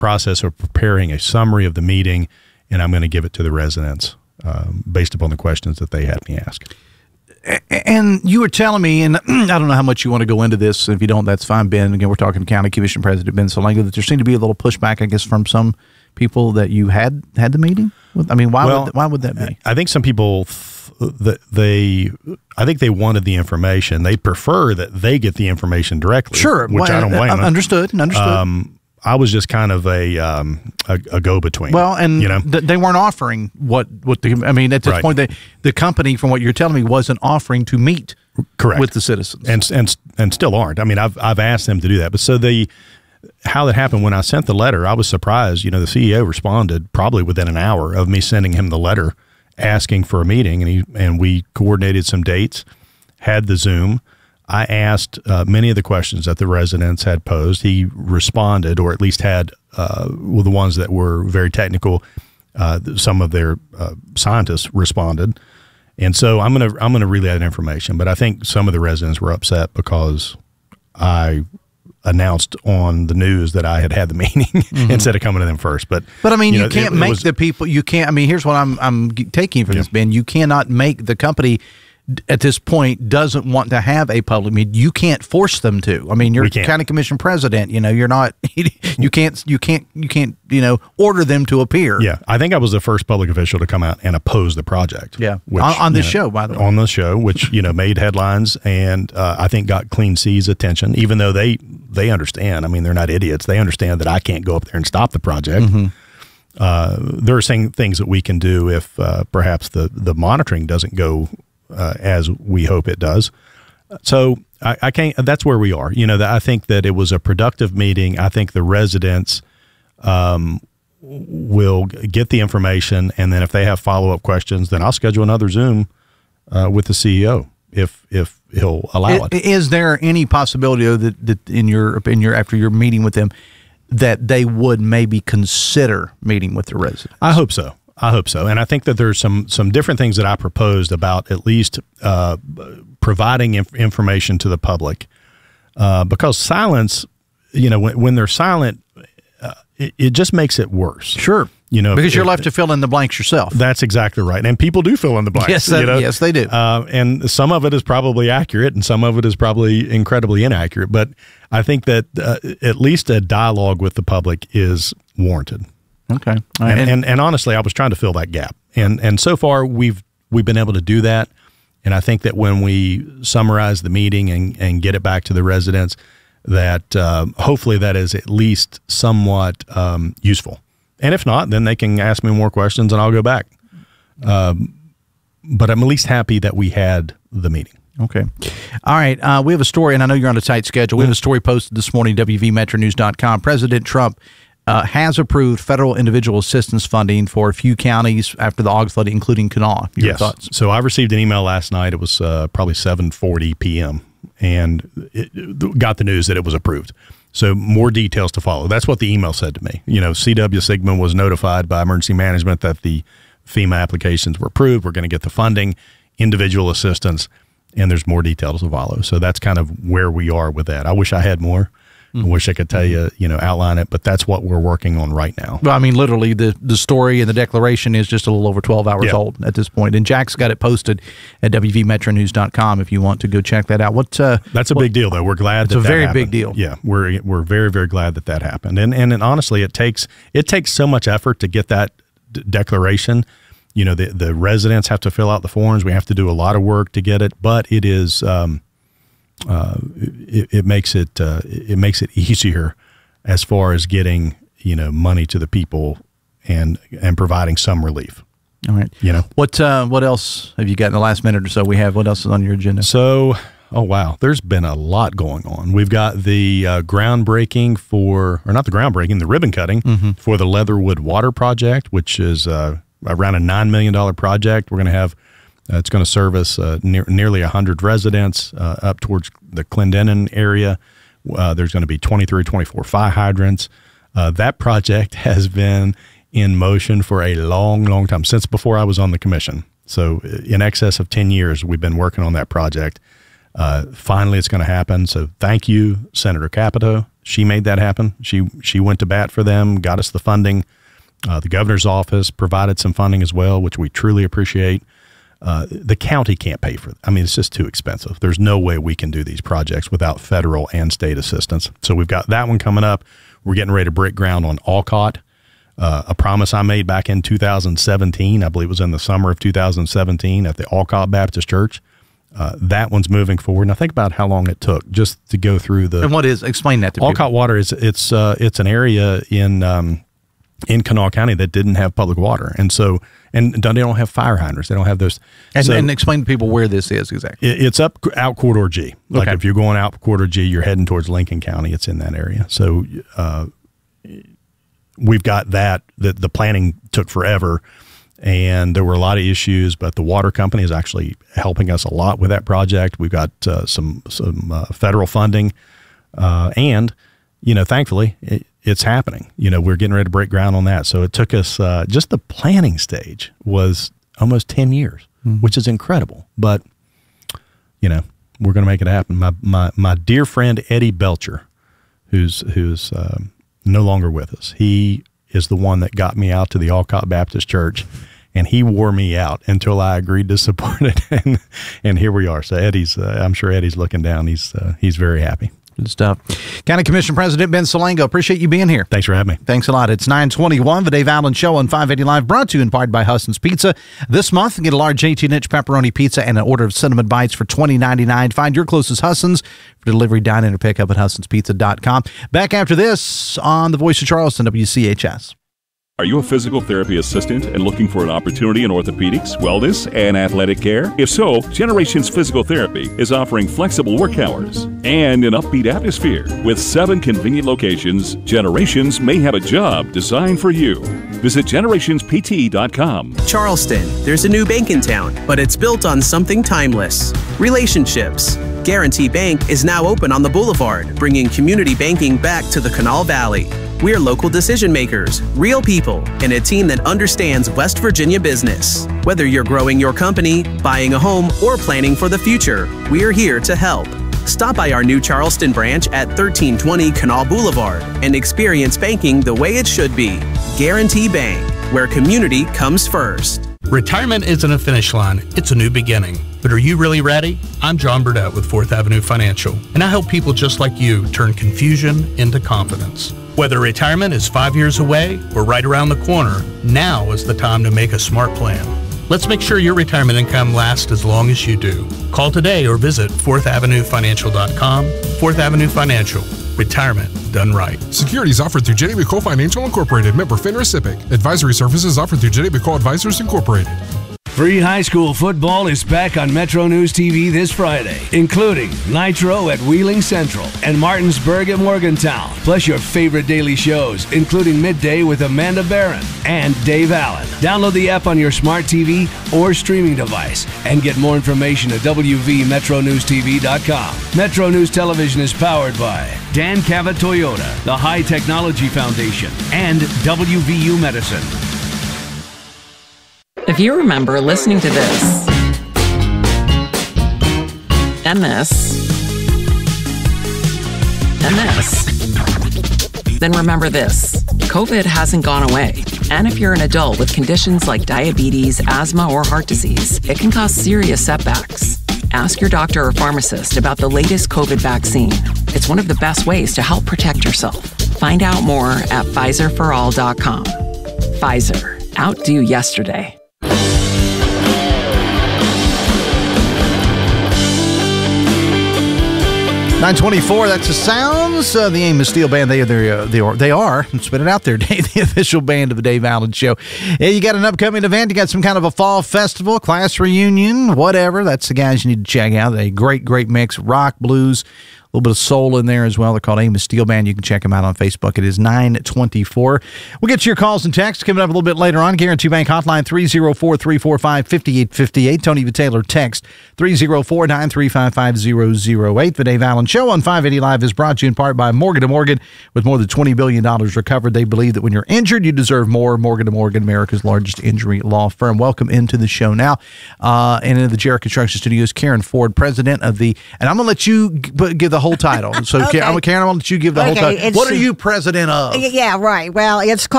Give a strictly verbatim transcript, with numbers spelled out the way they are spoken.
process of preparing a summary of the meeting, and I'm going to give it to the residents um, based upon the questions that they had me ask. And you were telling me, and I don't know how much you want to go into this. If you don't, that's fine, Ben. Again, we're talking to County Commission President Ben Salango, that there seemed to be a little pushback, I guess, from some people that you had had the meeting with. I mean, why well, would why would that be? I think some people that they, I think they wanted the information. They prefer that they get the information directly. Sure, which well, I don't blame them. Understood, understood. Um, I was just kind of a um, a, a go-between. Well, and you know? th- they weren't offering what what the I mean at this right. point, they, the company, from what you're telling me, wasn't offering to meet correct with the citizens, and and and still aren't. I mean, I've I've asked them to do that, but so the how that happened when I sent the letter, I was surprised. You know, the C E O responded probably within an hour of me sending him the letter asking for a meeting, and he and we coordinated some dates, had the Zoom. I asked uh, many of the questions that the residents had posed. He responded, or at least had uh, well, the ones that were very technical. Uh, some of their uh, scientists responded, and so I'm gonna I'm gonna relay that information. But I think some of the residents were upset because I announced on the news that I had had the meeting mm-hmm. instead of coming to them first. But but I mean, you, know, you can't it, make it was, the people. You can't. I mean, here's what I'm I'm taking from yeah. this, Ben. You cannot make the company at this point doesn't want to have a public meeting. You can't force them to. I mean, you're county commission president. You know, you're not. You can't. You can't. You can't. You know, order them to appear. Yeah, I think I was the first public official to come out and oppose the project. Yeah, which, on, on this you know, show, by the way, on the show, which you know made headlines and uh, I think got Clean Seas' attention. Even though they they understand. I mean, they're not idiots. They understand that I can't go up there and stop the project. Mm-hmm. Uh, there are saying things that we can do if uh, perhaps the the monitoring doesn't go Uh, as we hope it does. So I, I can't, that's where we are. You know, I think that it was a productive meeting. I think the residents um, will get the information, and then if they have follow-up questions, then I'll schedule another Zoom uh, with the C E O if if he'll allow it. Is there any possibility that, that in your in your after your meeting with them that they would maybe consider meeting with the residents? I hope so. I hope so. And I think that there's some some different things that I proposed about at least uh, providing inf- information to the public uh, because silence, you know, when, when they're silent, uh, it, it just makes it worse. Sure. You know, because if, you're left to fill in the blanks yourself. That's exactly right. And people do fill in the blanks. Yes, that, you know? yes, they do. Uh, and some of it is probably accurate and some of it is probably incredibly inaccurate. But I think that uh, at least a dialogue with the public is warranted. Okay. And, and, and and honestly, I was trying to fill that gap, and and so far we've we've been able to do that. And I think that when we summarize the meeting and, and get it back to the residents, that uh, hopefully that is at least somewhat um, useful. And if not, then they can ask me more questions, and I'll go back. Um, but I'm at least happy that we had the meeting. Okay. All right. Uh, we have a story, and I know you're on a tight schedule. We have a story posted this morning, W V metro news dot com. President Trump Uh, has approved federal individual assistance funding for a few counties after the August flooding, including Kanawha. Your yes. thoughts? So I received an email last night. It was uh, probably seven forty p.m. and it, it got the news that it was approved. So more details to follow. That's what the email said to me. You know, C W Sigmund was notified by emergency management that the FEMA applications were approved. We're going to get the funding, individual assistance, and there's more details to follow. So that's kind of where we are with that. I wish I had more. I wish I could tell you, you know, outline it, but that's what we're working on right now. Well, I mean, literally, the, the story and the declaration is just a little over twelve hours yeah. old at this point. And Jack's got it posted at W V metro news dot com if you want to go check that out. What? Uh, that's a what, big deal, though. We're glad that It's a that very happened. big deal. Yeah, we're we're very, very glad that that happened. And, and, and honestly, it takes it takes so much effort to get that d- declaration. You know, the, the residents have to fill out the forms. We have to do a lot of work to get it, but it is um, uh, it, it makes it uh, it makes it easier as far as getting, you know, money to the people and and providing some relief. All right. You know, what uh, what else have you got in the last minute or so we have? What else is on your agenda? So, oh, wow, there's been a lot going on. We've got the uh, groundbreaking for, or not the groundbreaking, the ribbon cutting mm-hmm. for the Leatherwood Water Project, which is uh, around a nine million dollars project. We're going to have, uh, it's going to service uh, near, nearly one hundred residents uh, up towards the Clendenin area. Uh, there's going to be twenty-three, twenty-four fire hydrants. Uh, that project has been in motion for a long, long time, since before I was on the commission. So in excess of ten years, we've been working on that project. Uh, finally, it's going to happen. So thank you, Senator Capito. She made that happen. She she went to bat for them, got us the funding. Uh, the governor's office provided some funding as well, which we truly appreciate. Uh, the county can't pay for it. I mean, it's just too expensive. There's no way we can do these projects without federal and state assistance. So we've got that one coming up. We're getting ready to break ground on Alcott. Uh, a promise I made back in two thousand seventeen, I believe it was in the summer of two thousand seventeen at the Alcott Baptist Church. Uh, that one's moving forward. Now think about how long it took just to go through the. And what is? Explain that to Alcott people. Water is it's uh, it's an area in um, in Kanawha County that didn't have public water, and so and they don't have fire hydrants. They don't have those. And, so and explain to people where this is exactly. It, it's up out Corridor G. Like okay. if you're going out Corridor G, you're heading towards Lincoln County. It's in that area. So uh, we've got that. The, the planning took forever. And there were a lot of issues, but the water company is actually helping us a lot with that project. We've got uh, some some uh, federal funding, uh, and you know, thankfully, it, it's happening. You know, we're getting ready to break ground on that. So it took us uh, just the planning stage was almost ten years, mm-hmm. which is incredible. But you know, we're going to make it happen. My my my dear friend Eddie Belcher, who's who's uh, no longer with us, he is the one that got me out to the Alcott Baptist Church. And he wore me out until I agreed to support it, and and here we are. So Eddie's, uh, I'm sure Eddie's looking down. He's uh, he's very happy. Good stuff. County Commission President Ben Salango, appreciate you being here. Thanks for having me. Thanks a lot. It's nine twenty-one, the Dave Allen Show on five eighty Live, brought to you in part by Husson's Pizza. This month, get a large eighteen-inch pepperoni pizza and an order of cinnamon bites for twenty ninety-nine. Find your closest Husson's for delivery, dine-in, or pickup at hussons pizza dot com. Back after this on the Voice of Charleston, W C H S. Are you a physical therapy assistant and looking for an opportunity in orthopedics, wellness, and athletic care? If so, Generations Physical Therapy is offering flexible work hours and an upbeat atmosphere. With seven convenient locations, Generations may have a job designed for you. Visit generations p t dot com. Charleston, there's a new bank in town, but it's built on something timeless: relationships. Guarantee Bank is now open on the Boulevard, bringing community banking back to the Kanawha Valley. We're local decision makers, real people, and a team that understands West Virginia business. Whether you're growing your company, buying a home, or planning for the future, we're here to help. Stop by our new Charleston branch at thirteen twenty Kanawha Boulevard and experience banking the way it should be. Guarantee Bank, where community comes first. Retirement isn't a finish line, it's a new beginning. But are you really ready? I'm John Burdett with Fourth Avenue Financial, and I help people just like you turn confusion into confidence. Whether retirement is five years away or right around the corner, now is the time to make a smart plan. Let's make sure your retirement income lasts as long as you do. Call today or visit fourth avenue financial dot com. Fourth Avenue Financial. Retirement done right. Securities offered through J D B Cole Financial Incorporated, member FINRA S I P C. Advisory services offered through J D B Cole Advisors Incorporated. Free high school football is back on Metro News T V this Friday, including Nitro at Wheeling Central and Martinsburg at Morgantown, plus your favorite daily shows, including Midday with Amanda Barron and Dave Allen. Download the app on your smart T V or streaming device and get more information at w v metro news t v dot com. Metro News Television is powered by Dan Cavett Toyota, the High Technology Foundation, and W V U Medicine. If you remember listening to this, and this, and this, then remember this: COVID hasn't gone away. And if you're an adult with conditions like diabetes, asthma, or heart disease, it can cause serious setbacks. Ask your doctor or pharmacist about the latest COVID vaccine. It's one of the best ways to help protect yourself. Find out more at Pfizer for all dot com. Pfizer, outdo yesterday. nine twenty-four, that's the sounds. Uh, the Amos Steel Band, they, they, uh, they are, they are, spit it out there, Dave, the official band of the Dave Allen Show. Yeah, you got an upcoming event, you got some kind of a fall festival, class reunion, whatever. That's the guys you need to check out. A great, great mix, rock, blues, little bit of soul in there as well. They're called Amos Steel Band. You can check them out on Facebook. It is nine twenty-four. We'll get to your calls and texts coming up a little bit later on. Guarantee Bank Hotline three oh four, three four five, five eight five eight. Tony V. Taylor text three oh four, nine three five, five oh oh eight. The Dave Allen Show on five eighty Live is brought to you in part by Morgan and Morgan. With more than twenty billion dollars recovered, they believe that when you're injured, you deserve more. Morgan and Morgan, America's largest injury law firm. Welcome into the show now. Uh, and into the Jarrett Construction Studios, Karen Ford, president of the, and I'm going to let you g- give the whole title. So, okay. Karen, I'm going to let you give the okay, whole title. What are you president of? Yeah, right. Well, it's called